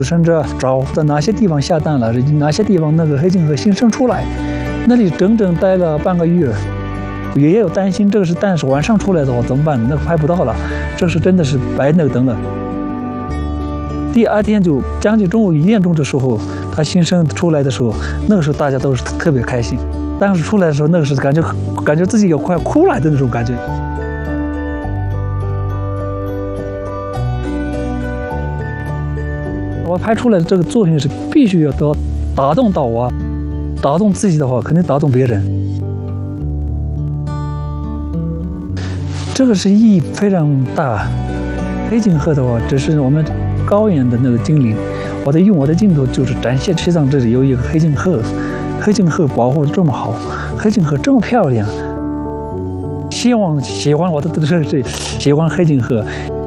甚至找在哪些地方下蛋了，哪些地方那个黑颈鹤新生出来，那里整整待了半个月。也有担心，这个是蛋是晚上出来的话怎么办？那个拍不到了，这是真的是白那个灯了。第二天就将近中午1点钟的时候，它新生出来的时候，那个时候大家都是特别开心。当时出来的时候，那个是感觉自己要快哭了的那种感觉。我拍出来的这个作品是必须要打动到我，打动自己的话，肯定打动别人。这个是意义非常大。黑颈鹤的话，只是我们高原的那个精灵。我用我的镜头就是展现西藏这里有一个黑颈鹤，黑颈鹤保护的这么好，黑颈鹤这么漂亮。希望喜欢我的都是喜欢黑颈鹤。